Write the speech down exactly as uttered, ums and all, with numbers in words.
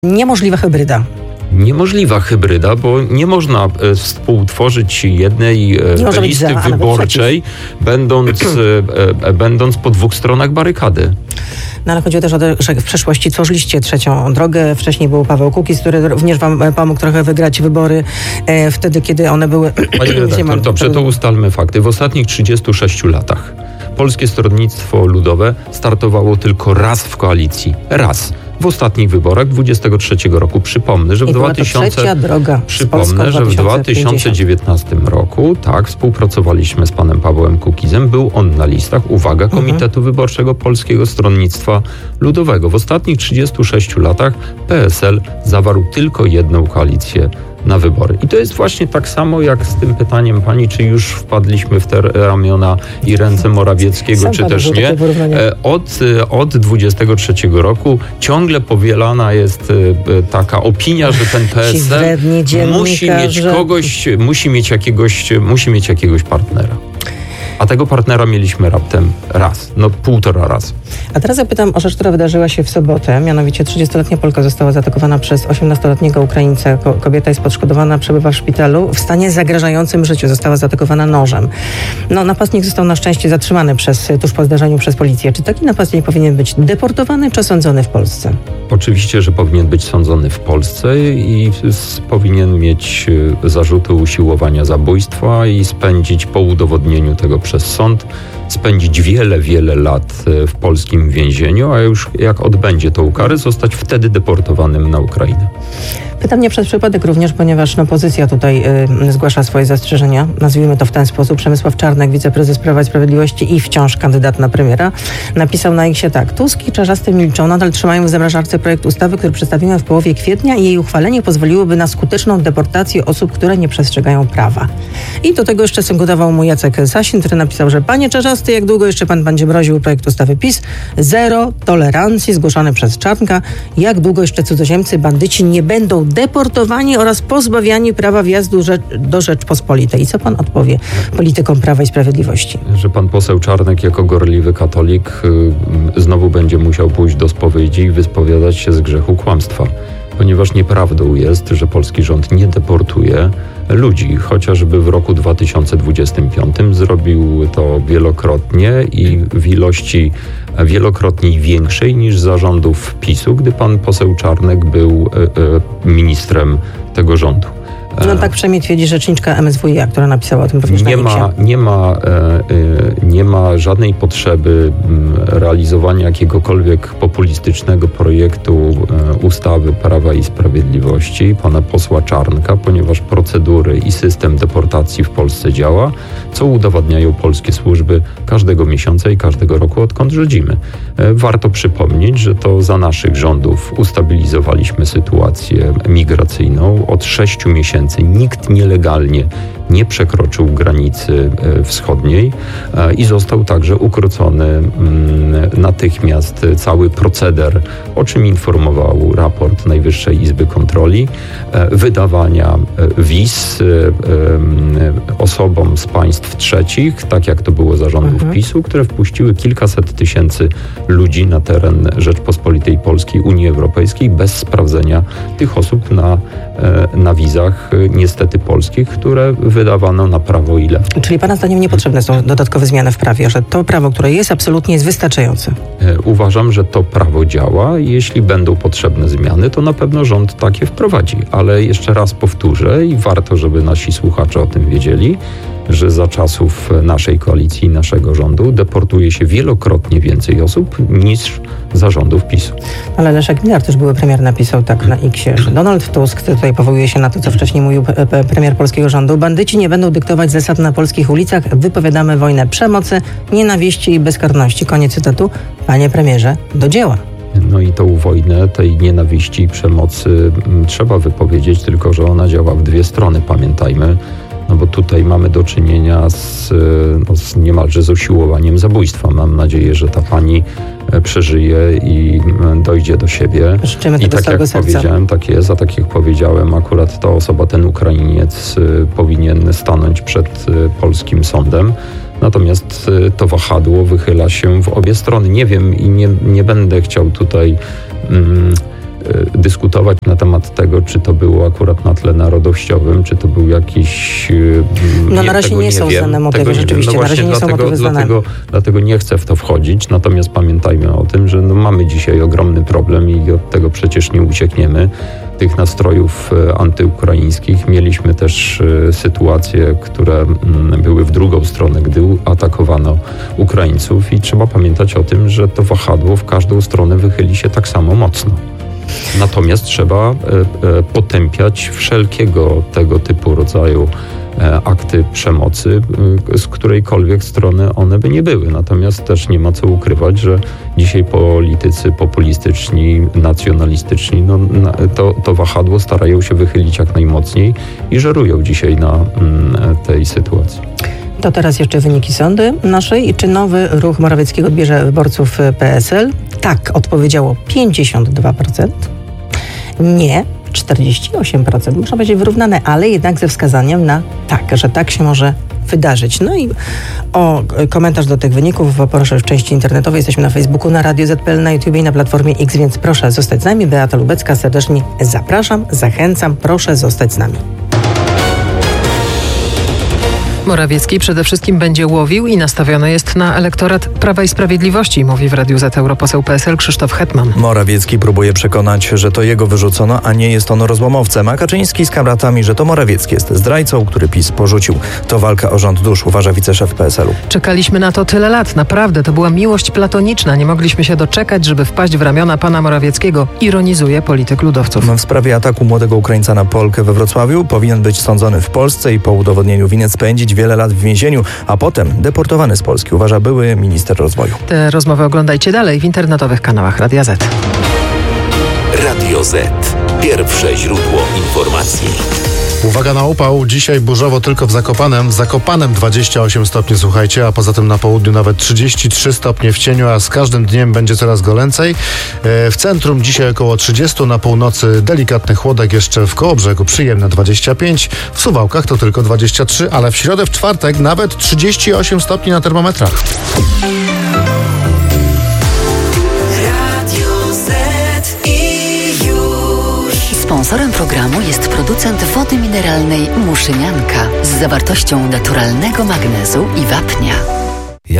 Niemożliwa hybryda. Niemożliwa hybryda, bo nie można e, współtworzyć jednej e, listy za, wyborczej, będąc, e, e, będąc po dwóch stronach barykady. No ale chodziło też o to, że w przeszłości tworzyliście trzecią drogę. Wcześniej był Paweł Kukiz, który również wam pomógł trochę wygrać wybory e, wtedy, kiedy one były... Panie redaktor, dobrze, to ustalmy fakty. W ostatnich trzydziestu sześciu latach Polskie Stronnictwo Ludowe startowało tylko raz w koalicji. Raz. W ostatnich wyborach dwudziestego trzeciego roku. Przypomnę, że w, dwa tysiące... droga Przypomnę, że w dwa tysiące dziewiętnastym roku tak, współpracowaliśmy z panem Pawłem Kukizem. Był on na listach, uwaga, Komitetu mhm. Wyborczego Polskiego Stronnictwa Ludowego. W ostatnich trzydziestu sześciu latach P S L zawarł tylko jedną koalicję na wybory. I to jest właśnie tak samo jak z tym pytaniem pani, czy już wpadliśmy w te ramiona i ręce Morawieckiego, Sam czy też nie. Od, od dwudziestego trzeciego roku ciągle powielana jest taka opinia, że ten P S L musi mieć kogoś, musi mieć jakiegoś, musi mieć jakiegoś partnera. A tego partnera mieliśmy raptem raz, no półtora razu. A teraz zapytam o rzecz, która wydarzyła się w sobotę. Mianowicie trzydziestoletnia Polka została zaatakowana przez osiemnastoletniego Ukraińca. Ko- kobieta jest poszkodowana, przebywa w szpitalu w stanie zagrażającym życiu. Została zaatakowana nożem. No, napastnik został na szczęście zatrzymany przez, tuż po zdarzeniu przez policję. Czy taki napastnik powinien być deportowany czy sądzony w Polsce? Oczywiście, że powinien być sądzony w Polsce i s- powinien mieć y, zarzuty usiłowania zabójstwa i spędzić po udowodnieniu tego przez sąd, spędzić wiele, wiele lat w polskim więzieniu, a już jak odbędzie tą karę, zostać wtedy deportowanym na Ukrainę. Pytam nie przez przypadek również, ponieważ no, opozycja tutaj y, zgłasza swoje zastrzeżenia. Nazwijmy to w ten sposób. Przemysław Czarnek, wiceprezes Prawa i Sprawiedliwości i wciąż kandydat na premiera, napisał na X-ie tak. Tusk i Czarzasty milczą. Nadal trzymają w zamrażarce projekt ustawy, który przedstawiłem w połowie kwietnia i jej uchwalenie pozwoliłoby na skuteczną deportację osób, które nie przestrzegają prawa. I do tego jeszcze sygnował mu Jacek Sasin, który napisał, że panie Czarzasty, jak długo jeszcze pan będzie mroził projekt ustawy PiS? Zero tolerancji, zgłoszony przez Czarnka. Jak długo jeszcze cudzoziemcy, bandyci nie będą deportowani oraz pozbawiani prawa wjazdu do Rzeczpospolitej. I co pan odpowie politykom Prawa i Sprawiedliwości? Że pan poseł Czarnek jako gorliwy katolik yy, znowu będzie musiał pójść do spowiedzi i wyspowiadać się z grzechu kłamstwa. Ponieważ nieprawdą jest, że polski rząd nie deportuje ludzi, chociażby w roku dwa tysiące dwudziestym piątym zrobił to wielokrotnie i w ilości wielokrotnie większej niż za rządów PiSu, gdy pan poseł Czarnek był e, e, ministrem tego rządu. No tak przynajmniej twierdzi rzeczniczka M S W iA, która napisała o tym również nie na ma, nie ma, e, e, nie ma żadnej potrzeby m, realizowania jakiegokolwiek populistycznego projektu e, ustawy Prawa i Sprawiedliwości pana posła Czarnka, ponieważ procedury i system deportacji w Polsce działa, co udowadniają polskie służby każdego miesiąca i każdego roku, odkąd rządzimy. E, warto przypomnieć, że to za naszych rządów ustabilizowaliśmy sytuację migracyjną. Od sześciu miesięcy nikt nielegalnie nie przekroczył granicy wschodniej i został także ukrócony natychmiast cały proceder, o czym informował raport Najwyższej Izby Kontroli, wydawania wiz osobom z państw trzecich, tak jak to było za rządów mhm. PiSu, które wpuściły kilkaset tysięcy ludzi na teren Rzeczpospolitej Polskiej, Unii Europejskiej bez sprawdzenia tych osób na, na wizach niestety polskich, które wydawano na prawo i lewo. Czyli pana zdaniem niepotrzebne są dodatkowe zmiany w prawie, że to prawo, które jest, absolutnie jest wystarczające? Uważam, że to prawo działa i jeśli będą potrzebne zmiany, to na pewno rząd takie wprowadzi. Ale jeszcze raz powtórzę i warto, żeby nasi słuchacze o tym wiedzieli, że za czasów naszej koalicji i naszego rządu deportuje się wielokrotnie więcej osób niż za rządów PiSu. Ale Leszek Miller, też były premier, napisał tak na X-ie, że Donald Tusk, tutaj powołuje się na to, co wcześniej mówił premier polskiego rządu, bandyci nie będą dyktować zasad na polskich ulicach, wypowiadamy wojnę przemocy, nienawiści i bezkarności. Koniec cytatu. Panie premierze, do dzieła. No i tą wojnę, tej nienawiści i przemocy m, trzeba wypowiedzieć, tylko że ona działa w dwie strony, pamiętajmy. No bo tutaj mamy do czynienia z, no, z niemalże z usiłowaniem zabójstwa. Mam nadzieję, że ta pani przeżyje i dojdzie do siebie. Życzymy I tego tak jak serca. powiedziałem, tak jest, a tak jak powiedziałem, akurat ta osoba, ten Ukrainiec powinien stanąć przed polskim sądem. Natomiast to wahadło wychyla się w obie strony. Nie wiem i nie, nie będę chciał tutaj... Mm, dyskutować na temat tego, czy to było akurat na tle narodowościowym, czy to był jakiś... No nie, na razie nie, nie są wiem. znane motywy, tego, rzeczywiście, no na razie nie dlatego, są motywy znane. Dlatego, dlatego nie chcę w to wchodzić, natomiast pamiętajmy o tym, że no mamy dzisiaj ogromny problem i od tego przecież nie uciekniemy. Tych nastrojów antyukraińskich. Mieliśmy też sytuacje, które były w drugą stronę, gdy atakowano Ukraińców i trzeba pamiętać o tym, że to wahadło w każdą stronę wychyli się tak samo mocno. Natomiast trzeba potępiać wszelkiego tego typu rodzaju akty przemocy, z którejkolwiek strony one by nie były. Natomiast też nie ma co ukrywać, że dzisiaj politycy populistyczni, nacjonalistyczni, no, to, to wahadło starają się wychylić jak najmocniej i żerują dzisiaj na mm, tej sytuacji. To teraz jeszcze wyniki sądy naszej. Czy nowy ruch Morawieckiego odbierze wyborców P S L? Tak, odpowiedziało pięćdziesiąt dwa procent. Nie, czterdzieści osiem procent. Muszą być wyrównane, ale jednak ze wskazaniem na tak, że tak się może wydarzyć. No i o komentarz do tych wyników poproszę w części internetowej. Jesteśmy na Facebooku, na Radio Z P L, na YouTube i na Platformie X, więc proszę zostać z nami. Beata Lubecka, serdecznie zapraszam, zachęcam, proszę zostać z nami. Morawiecki przede wszystkim będzie łowił i nastawiony jest na elektorat Prawa i Sprawiedliwości, mówi w Radiu Z europoseł P S L Krzysztof Hetman. Morawiecki próbuje przekonać, że to jego wyrzucono, a nie jest on rozłamowcem, a Kaczyński z kamratami, że to Morawiecki jest zdrajcą, który PiS porzucił. To walka o rząd dusz, uważa wiceszef P S L u. Czekaliśmy na to tyle lat, naprawdę, to była miłość platoniczna, nie mogliśmy się doczekać, żeby wpaść w ramiona pana Morawieckiego, ironizuje polityk ludowców. W sprawie ataku młodego Ukraińca na Polkę we Wrocławiu powinien być sądzony w Polsce i po udowodnieniu winy spędzić wiele lat w więzieniu, a potem deportowany z Polski, uważa były minister rozwoju. Te rozmowy oglądajcie dalej w internetowych kanałach Radia Z. Radio Z. Pierwsze źródło informacji. Uwaga na upał. Dzisiaj burzowo tylko w Zakopanem. W Zakopanem dwadzieścia osiem stopni, słuchajcie, a poza tym na południu nawet trzydzieści trzy stopnie w cieniu, a z każdym dniem będzie coraz golęcej. W centrum dzisiaj około trzydzieści, na północy delikatny chłodek, jeszcze w Kołobrzegu przyjemne dwadzieścia pięć, w Suwałkach to tylko dwadzieścia trzy, ale w środę, w czwartek nawet trzydzieści osiem stopni na termometrach. Sponsorem programu jest producent wody mineralnej Muszynianka z zawartością naturalnego magnezu i wapnia.